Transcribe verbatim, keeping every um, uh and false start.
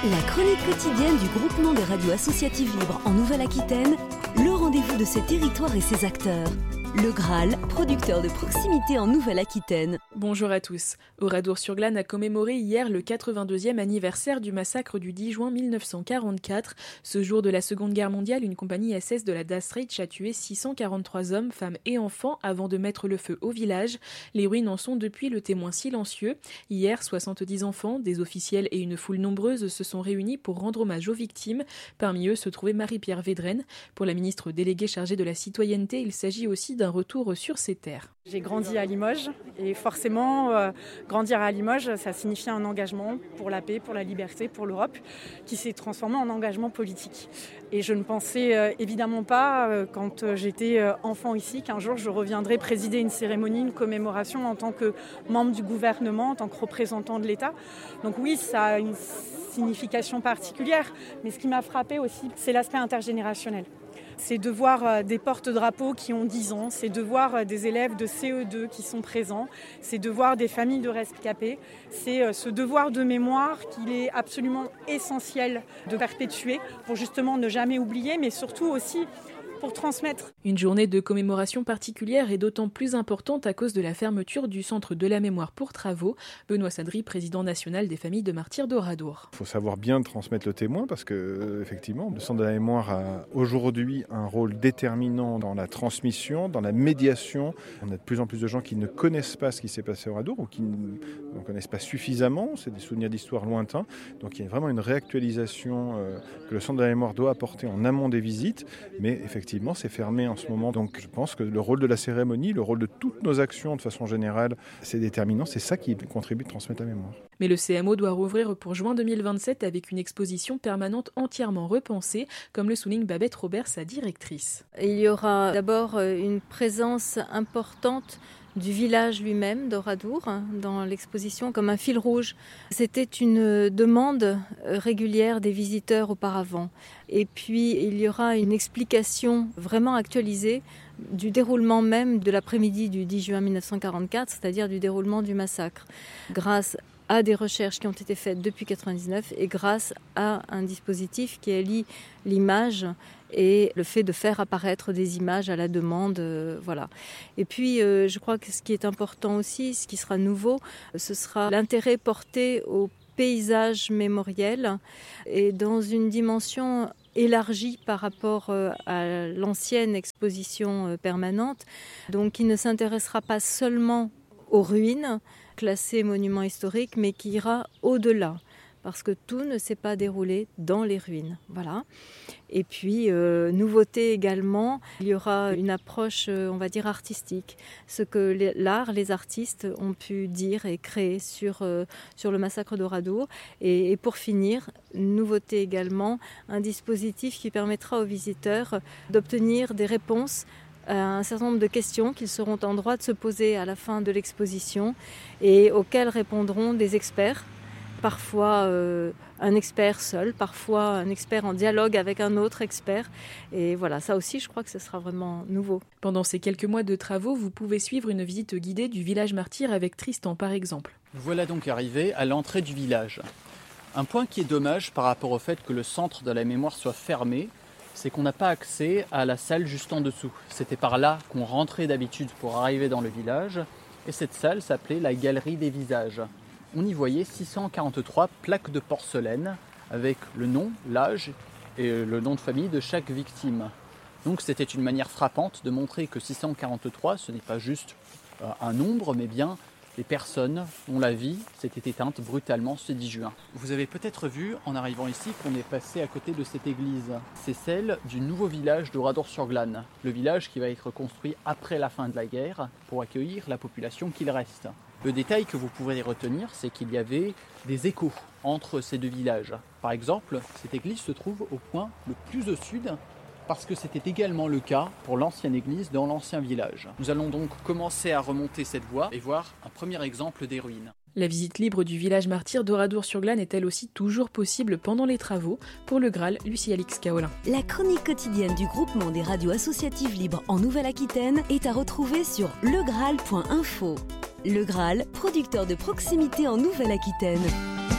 La chronique quotidienne du groupement des radios associatives libres en Nouvelle-Aquitaine, le rendez-vous de ses territoires et ses acteurs. Le Graal, producteur de proximité en Nouvelle-Aquitaine. Bonjour à tous. Oradour-sur-Glane a commémoré hier le quatre-vingt-deuxième anniversaire du massacre du dix juin mille neuf cent quarante-quatre. Ce jour de la Seconde Guerre mondiale, une compagnie S S de la Das Reich a tué six cent quarante-trois hommes, femmes et enfants avant de mettre le feu au village. Les ruines en sont depuis le témoin silencieux. Hier, soixante-dix enfants, des officiels et une foule nombreuse se sont réunis pour rendre hommage aux victimes. Parmi eux se trouvait Marie-Pierre Védrenne. Pour la ministre déléguée chargée de la citoyenneté, il s'agit aussi d'un retour sur ces terres. J'ai grandi à Limoges et forcément, euh, grandir à Limoges, ça signifiait un engagement pour la paix, pour la liberté, pour l'Europe, qui s'est transformé en engagement politique. Et je ne pensais euh, évidemment pas, euh, quand euh, j'étais euh, enfant ici, qu'un jour je reviendrais présider une cérémonie, une commémoration en tant que membre du gouvernement, en tant que représentant de l'État. Donc oui, ça a une signification particulière, mais ce qui m'a frappée aussi, c'est l'aspect intergénérationnel. C'est de voir des porte-drapeaux qui ont dix ans, c'est de voir des élèves de C E deux qui sont présents, c'est de voir des familles de rescapés. C'est ce devoir de mémoire qu'il est absolument essentiel de perpétuer pour justement ne jamais oublier, mais surtout aussi pour transmettre. Une journée de commémoration particulière est d'autant plus importante à cause de la fermeture du Centre de la mémoire pour travaux. Benoît Sadri, président national des familles de martyrs d'Oradour. Il faut savoir bien transmettre le témoin parce que, effectivement, le Centre de la mémoire a aujourd'hui un rôle déterminant dans la transmission, dans la médiation. On a de plus en plus de gens qui ne connaissent pas ce qui s'est passé à Oradour ou qui ne connaissent pas suffisamment. C'est des souvenirs d'histoire lointains. Donc il y a vraiment une réactualisation euh, que le Centre de la mémoire doit apporter en amont des visites. Mais effectivement, c'est fermé en ce moment. Donc je pense que le rôle de la cérémonie, le rôle de toutes nos actions de façon générale, c'est déterminant. C'est ça qui contribue à transmettre la mémoire. Mais le C M O doit rouvrir pour juin deux mille vingt-sept avec une exposition permanente entièrement repensée, comme le souligne Babette Robert, sa directrice. Il y aura d'abord une présence importante du village lui-même d'Oradour dans l'exposition comme un fil rouge. C'était une demande régulière des visiteurs auparavant. Et puis il y aura une explication vraiment actualisée du déroulement même de l'après-midi du dix juin mille neuf cent quarante-quatre, c'est-à-dire du déroulement du massacre, grâce à des recherches qui ont été faites depuis mille neuf cent quatre-vingt-dix-neuf et grâce à un dispositif qui allie l'image et le fait de faire apparaître des images à la demande, euh, voilà. Et puis, euh, je crois que ce qui est important aussi, ce qui sera nouveau, ce sera l'intérêt porté au paysage mémoriel et dans une dimension élargie par rapport à l'ancienne exposition permanente, donc qui ne s'intéressera pas seulement aux ruines classées monuments historiques, mais qui ira au-delà, parce que tout ne s'est pas déroulé dans les ruines. Voilà. Et puis, euh, nouveauté également, il y aura une approche, euh, on va dire, artistique. Ce que l'art, les artistes ont pu dire et créer sur, euh, sur le massacre d'Oradour. Et, et pour finir, nouveauté également, un dispositif qui permettra aux visiteurs d'obtenir des réponses à un certain nombre de questions qu'ils seront en droit de se poser à la fin de l'exposition et auxquelles répondront des experts. Parfois euh, un expert seul, parfois un expert en dialogue avec un autre expert. Et voilà, ça aussi, je crois que ce sera vraiment nouveau. Pendant ces quelques mois de travaux, vous pouvez suivre une visite guidée du village martyr avec Tristan, par exemple. Voilà donc arrivé à l'entrée du village. Un point qui est dommage par rapport au fait que le centre de la mémoire soit fermé, c'est qu'on n'a pas accès à la salle juste en dessous. C'était par là qu'on rentrait d'habitude pour arriver dans le village. Et cette salle s'appelait la Galerie des Visages. On y voyait six cent quarante-trois plaques de porcelaine avec le nom, l'âge et le nom de famille de chaque victime. Donc c'était une manière frappante de montrer que six cent quarante-trois, ce n'est pas juste un nombre, mais bien des personnes dont la vie s'était éteinte brutalement ce dix juin. Vous avez peut-être vu en arrivant ici qu'on est passé à côté de cette église. C'est celle du nouveau village d'Oradour-sur-Glane, le village qui va être construit après la fin de la guerre pour accueillir la population qu'il reste. Le détail que vous pourrez retenir, c'est qu'il y avait des échos entre ces deux villages. Par exemple, cette église se trouve au point le plus au sud, parce que c'était également le cas pour l'ancienne église dans l'ancien village. Nous allons donc commencer à remonter cette voie et voir un premier exemple des ruines. La visite libre du village martyr d'Oradour-sur-Glane est elle aussi toujours possible pendant les travaux. Pour le Graal, Lucie Alix Kaolin. La chronique quotidienne du groupement des radios associatives libres en Nouvelle-Aquitaine est à retrouver sur le graal point info. Le Graal, producteur de proximité en Nouvelle-Aquitaine.